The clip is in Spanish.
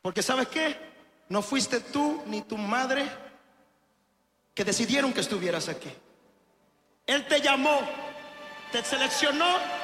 Porque ¿sabes qué? No fuiste tú ni tu madre que decidieron que estuvieras aquí. Él te llamó, te seleccionó